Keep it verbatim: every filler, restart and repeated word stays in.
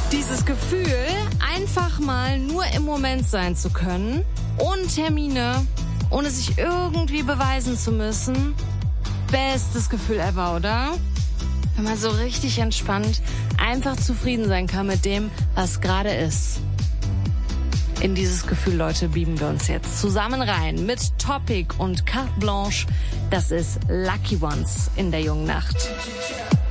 Dieses Gefühl, einfach mal nur im Moment sein zu können, ohne Termine, ohne sich irgendwie beweisen zu müssen. Bestes Gefühl ever, oder? Wenn man so richtig entspannt einfach zufrieden sein kann mit dem, was gerade ist. In dieses Gefühl, Leute, beamen wir uns jetzt zusammen rein mit Topic und Carte Blanche. Das ist Lucky Ones in der jungen Nacht.